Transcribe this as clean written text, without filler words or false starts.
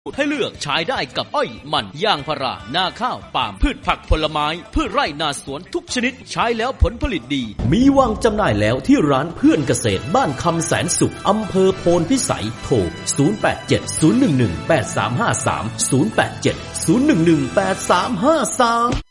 ให้เลือกใช้ได้กับอ้อยมันยางพารานาข้าวปาล์มพืชผักผลไม้พืชไร่นาสวนทุกชนิดใช้แล้วผลผลิตดีมีวางจำหน่ายแล้วที่ร้านเพื่อนเกษตรบ้านคำแสนสุขอำเภอโพนพิสัยโทร0870118353 0870118353